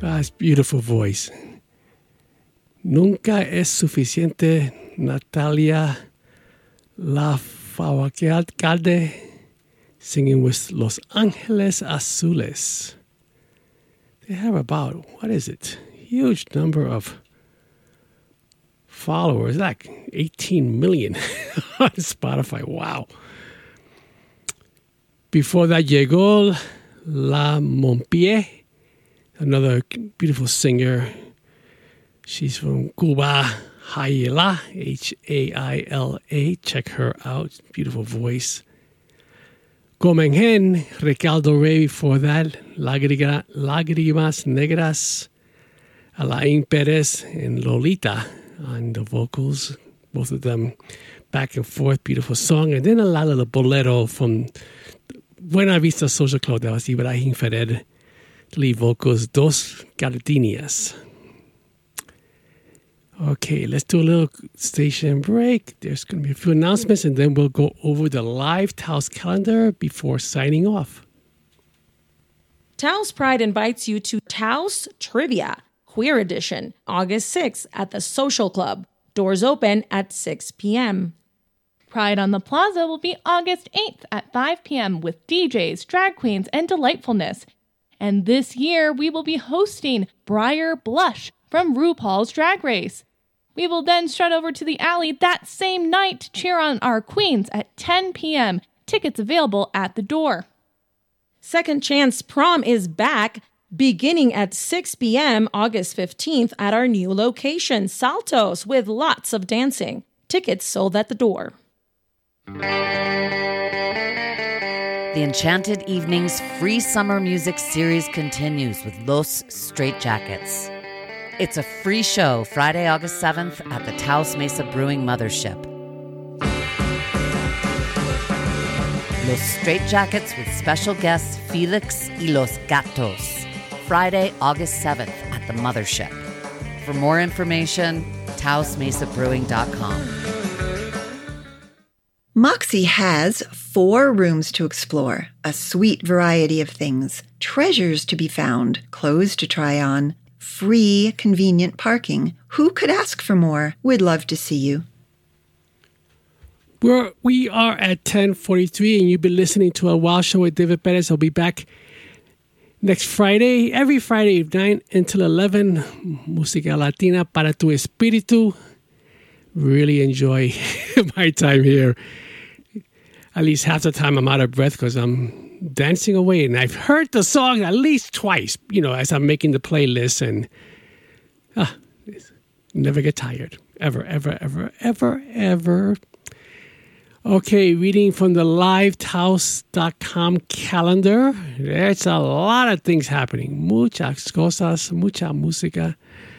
It's beautiful voice. Nunca es suficiente, Natalia Lafourcade, singing with Los Angeles Azules. They have about, huge number of followers, like 18 million on Spotify. Wow. Before that, llegó La Mompié, another beautiful singer. She's from Cuba, Haila, Haila. Check her out. Beautiful voice. Comengen, Ricardo Rey before that. Lágrimas Negras. Alain Perez and Lolita on the vocals. Both of them back and forth. Beautiful song. And then a lot of the bolero from Buena Vista Social Club. That was Ibrahim Ferrer. Lead vocals, Dos Gardenias. Okay, let's do a little station break. There's going to be a few announcements, and then we'll go over the live Taos calendar before signing off. Taos Pride invites you to Taos Trivia, Queer Edition, August 6th at the Social Club. Doors open at 6 p.m. Pride on the Plaza will be August 8th at 5 p.m. with DJs, drag queens, and delightfulness. And this year, we will be hosting Briar Blush from RuPaul's Drag Race. We will then strut over to the alley that same night to cheer on our queens at 10 p.m. Tickets available at the door. Second Chance Prom is back, beginning at 6 p.m. August 15th at our new location, Saltos, with lots of dancing. Tickets sold at the door. The Enchanted Evenings free summer music series continues with Los Straitjackets. It's a free show Friday, August 7th at the Taos Mesa Brewing Mothership. Los Straitjackets with special guests Felix y Los Gatos. Friday, August 7th at the Mothership. For more information, taosmesabrewing.com. Moxie has 4 rooms to explore, a sweet variety of things, treasures to be found, clothes to try on, free, convenient parking. Who could ask for more? We'd love to see you. We are at 10:43, and you've been listening to A Wild Show with David Perez. I'll be back next Friday, every Friday, 9 until 11. Música Latina para tu espíritu. Really enjoy my time here. At least half the time I'm out of breath because I'm dancing away. And I've heard the song at least twice, as I'm making the playlist. And never get tired. Ever, ever, ever, ever, ever. Okay, reading from the livetaos.com calendar. There's a lot of things happening. Muchas cosas, mucha música.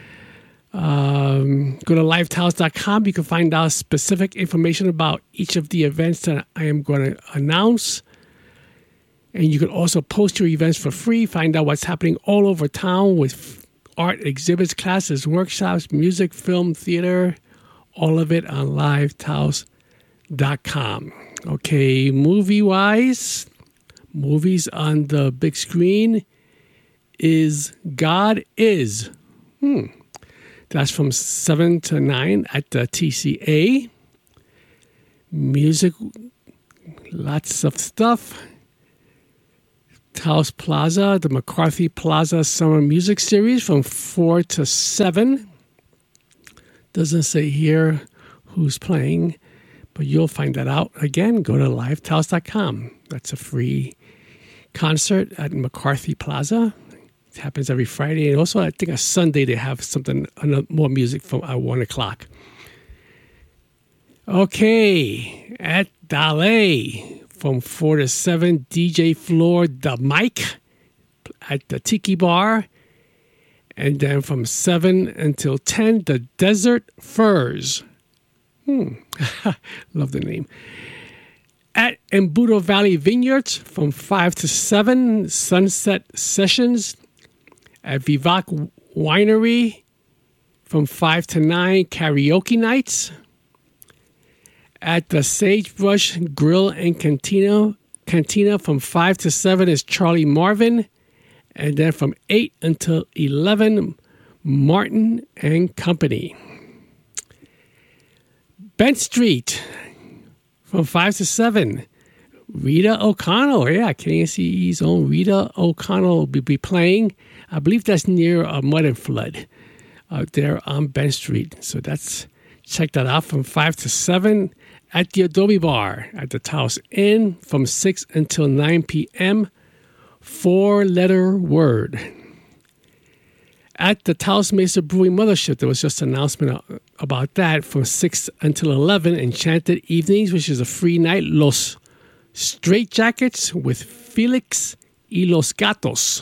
Go to livetaos.com. You can find out specific information about each of the events that I am going to announce. And you can also post your events for free. Find out what's happening all over town with art exhibits, classes, workshops, music, film, theater, all of it on livetaos.com. Okay, movie-wise, movies on the big screen is God Is. That's from 7 to 9 at the TCA. Music, lots of stuff. Taos Plaza, the McCarthy Plaza Summer Music Series from 4 to 7. Doesn't say here who's playing, but you'll find that out. Again, go to livetaos.com. That's a free concert at McCarthy Plaza. It happens every Friday. And also, I think a Sunday they have something, more music from 1 o'clock. Okay, at Dale from 4 to 7, DJ Floor the Mic at the Tiki Bar. And then from 7 until 10, the Desert Furs. Love the name. At Embudo Valley Vineyards from 5 to 7, Sunset Sessions. At Vivac Winery from 5 to 9, karaoke nights. At the Sagebrush Grill and Cantina from 5 to 7 is Charlie Marvin. And then from 8 until 11, Martin and Company. Bent Street from 5 to 7. Rita O'Connell, yeah, KNCE's own Rita O'Connell will be playing. I believe that's near Mud and Flood out there on Bent Street. So check that out from 5 to 7 at the Adobe Bar at the Taos Inn from 6 until 9 p.m. 4-letter word. At the Taos Mesa Brewing Mothership, there was just an announcement about that from 6 until 11, Enchanted Evenings, which is a free night, Los Straight Jackets with Felix y Los Gatos.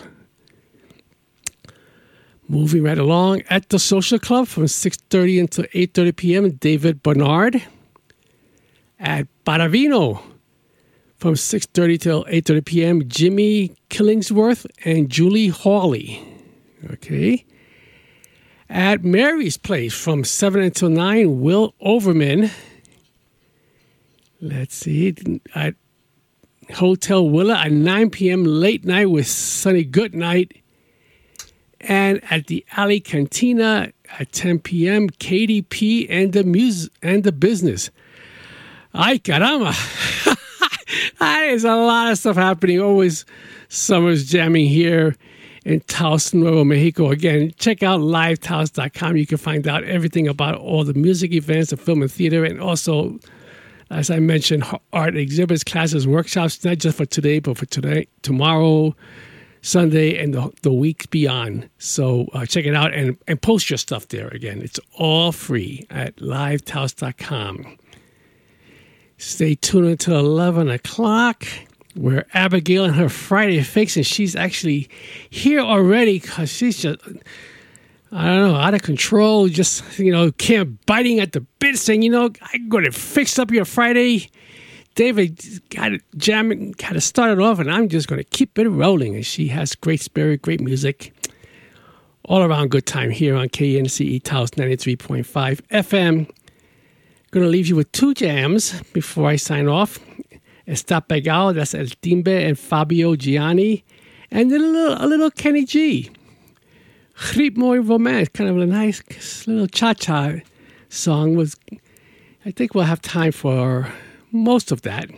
Moving right along, at the Social Club from 6:30 until 8:30 p.m., David Bernard. At Paravino from 6:30 till 8:30 p.m., Jimmy Killingsworth and Julie Hawley. Okay. At Mary's Place from 7 until 9, Will Overman. Let's see. At Hotel Willa at 9 p.m. late night with Sunny Goodnight. And at the Alley Cantina at 10 p.m., KDP and the Business. Ay, caramba. There's a lot of stuff happening. Always summer's jamming here in Taos, Nuevo Mexico. Again, check out livetaos.com. You can find out everything about all the music events, the film and theater, and also, as I mentioned, art exhibits, classes, workshops, not just for today, but for today, tomorrow, Sunday, and the weeks beyond. So check it out and post your stuff there. Again, it's all free at livetaos.com. Stay tuned until 11 o'clock, where Abigail and her Friday Fix, and she's actually here already because she's just, I don't know, out of control, just, biting at the bit, saying, I'm going to fix up your Friday. David got it jamming, got to start it off, and I'm just going to keep it rolling. And she has great spirit, great music, all around good time here on KNCE Taos 93.5 FM. Going to leave you with 2 jams before I sign off. Está Pegado, that's El Timbre and Fabio Gianni. And then a little Kenny G. Ritmo y Romance, kind of a nice little cha-cha song. I think we'll have time for most of that.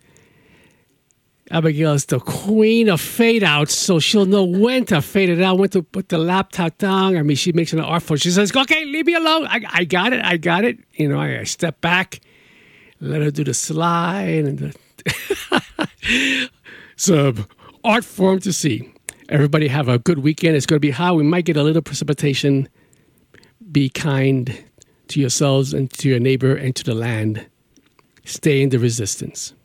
Abigail is the queen of fade-outs, so she'll know when to fade it out, when to put the laptop down. I mean, she makes an art form. She says, okay, leave me alone. I got it. I step back, let her do the slide. And it's an art form to see. Everybody have a good weekend. It's going to be hot. We might get a little precipitation. Be kind to yourselves and to your neighbor and to the land. Stay in the resistance.